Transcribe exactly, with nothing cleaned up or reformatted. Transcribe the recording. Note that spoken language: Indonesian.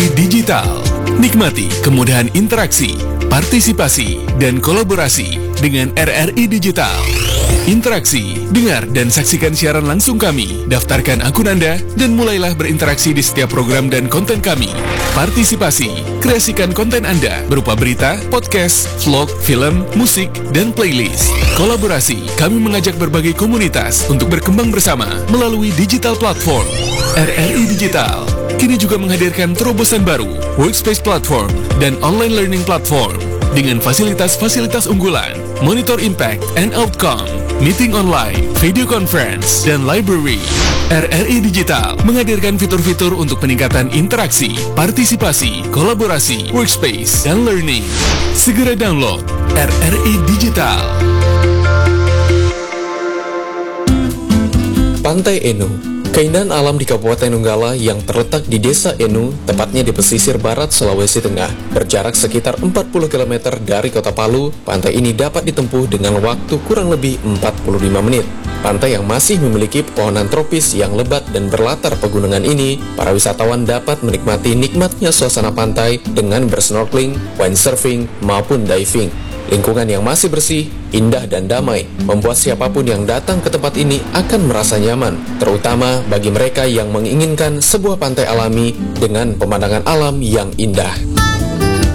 I Digital. Nikmati kemudahan interaksi, partisipasi, dan kolaborasi dengan R R I Digital. Interaksi, dengar dan saksikan siaran langsung kami, daftarkan akun Anda, dan mulailah berinteraksi di setiap program dan konten kami. Partisipasi, kreasikan konten Anda berupa berita, podcast, vlog, film, musik, dan playlist. Kolaborasi, kami mengajak berbagai komunitas untuk berkembang bersama melalui digital platform. R R I Digital kini juga menghadirkan terobosan baru, workspace platform, dan online learning platform dengan fasilitas-fasilitas unggulan, monitor impact and outcome, meeting online, video conference, dan library. R R I Digital menghadirkan fitur-fitur untuk peningkatan interaksi, partisipasi, kolaborasi, workspace, dan learning. Segera download R R I Digital. Pantai Enu. Keindahan alam di Kabupaten Donggala yang terletak di Desa Enu, tepatnya di pesisir barat Sulawesi Tengah, berjarak sekitar empat puluh kilometer dari Kota Palu. Pantai ini dapat ditempuh dengan waktu kurang lebih empat puluh lima menit. Pantai yang masih memiliki pepohonan tropis yang lebat dan berlatar pegunungan ini, para wisatawan dapat menikmati nikmatnya suasana pantai dengan bersnorkeling, windsurfing, maupun diving. Lingkungan yang masih bersih, indah dan damai membuat siapapun yang datang ke tempat ini akan merasa nyaman, terutama bagi mereka yang menginginkan sebuah pantai alami dengan pemandangan alam yang indah.